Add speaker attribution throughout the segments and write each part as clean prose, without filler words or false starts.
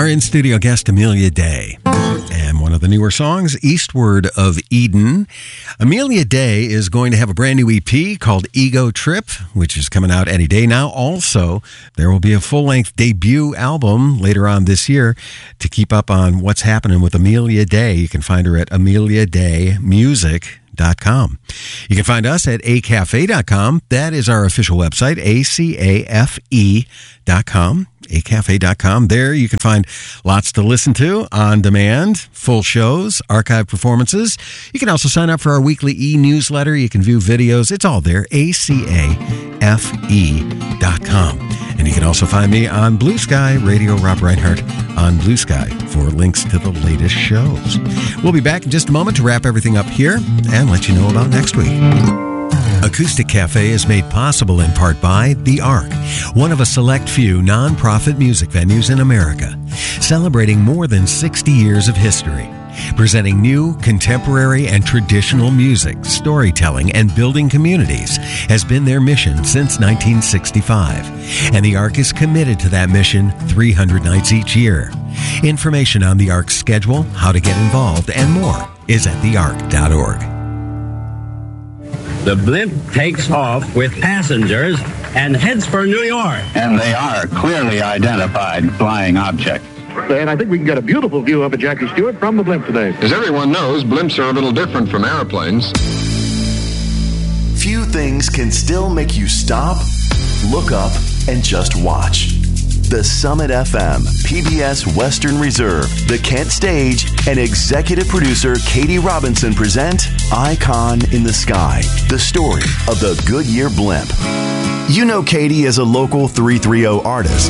Speaker 1: Our in-studio guest, Amelia Day. And one of the newer songs, Eastward of Eden. Amelia Day is going to have a brand new EP called Ego Trip, which is coming out any day now. Also, there will be a full-length debut album later on this year. To keep up on what's happening with Amelia Day, you can find her at AmeliaDayMusic.com. You can find us at acafe.com. That is our official website, acafe.com. acafe.com. There you can find lots to listen to on demand, full shows, archive performances. You can also sign up for our weekly e-newsletter. You can view videos. It's all there, acafe.com. And you can also find me on Blue Sky, Radio Rob Reinhardt on Blue Sky for links to the latest shows. We'll be back in just a moment to wrap everything up here and let you know about next week. Acoustic Cafe is made possible in part by The Ark, one of a select few non-profit music venues in America, celebrating more than 60 years of history. Presenting new, contemporary, and traditional music, storytelling, and building communities has been their mission since 1965. And The Ark is committed to that mission 300 nights each year. Information on The Ark's schedule, how to get involved, and more is at theark.org.
Speaker 2: The blimp takes off with passengers and heads for New York.
Speaker 3: And they are clearly identified flying objects.
Speaker 4: And I think we can get a beautiful view of a Jackie Stewart from the blimp today.
Speaker 5: As everyone knows, blimps are a little different from airplanes.
Speaker 6: Few things can still make you stop, look up, and just watch. The Summit FM, PBS Western Reserve, the Kent Stage, and executive producer Katie Robinson present Icon in the Sky, the story of the Goodyear blimp. You know Katie as a local 330 artist.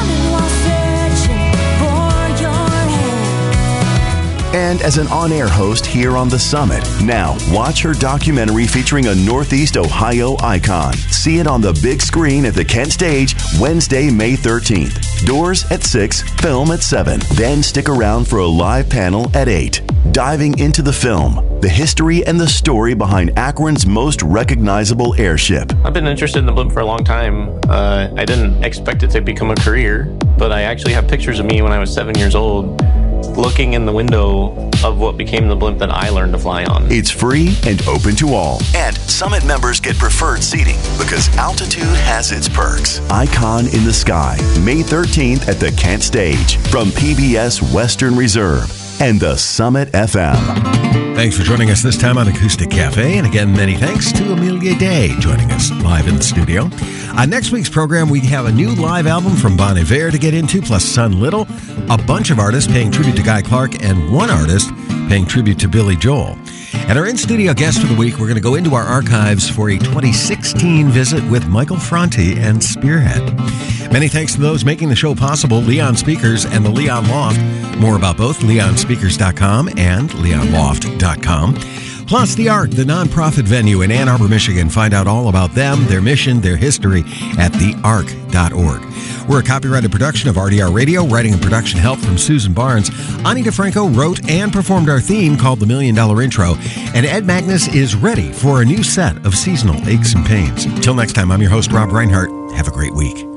Speaker 6: And as an on-air host here on The Summit. Now, watch her documentary featuring a Northeast Ohio icon. See it on the big screen at the Kent Stage Wednesday, May 13th. Doors at 6, film at 7. Then stick around for a live panel at 8. Diving into the film, the history and the story behind Akron's most recognizable airship.
Speaker 7: I've been interested in the blimp for a long time. I didn't expect it to become a career, but I actually have pictures of me when I was 7 years old looking in the window of what became the blimp that I learned to fly on.
Speaker 6: It's free and open to all. And Summit members get preferred seating because altitude has its perks. Icon in the Sky, May 13th at the Kent Stage from PBS Western Reserve and the Summit FM.
Speaker 1: Thanks for joining us this time on Acoustic Cafe. And again, many thanks to Amelia Day joining us live in the studio. On next week's program, we have a new live album from Bon Iver to get into, plus Son Little, a bunch of artists paying tribute to Guy Clark, and one artist paying tribute to Billy Joel. And our in-studio guest for the week, we're going to go into our archives for a 2016 visit with Michael Franti and Spearhead. Many thanks to those making the show possible, Leon Speakers and the Leon Loft. More about both, leonspeakers.com and leonloft.com. Plus, The Ark, the nonprofit venue in Ann Arbor, Michigan. Find out all about them, their mission, their history at theark.org. We're a copyrighted production of RDR Radio, writing and production help from Susan Barnes. Ani DeFranco wrote and performed our theme called The $1 Million Intro. And Ed Magnus is ready for a new set of Seasonal Aches and Pains. Till next time, I'm your host, Rob Reinhardt. Have a great week.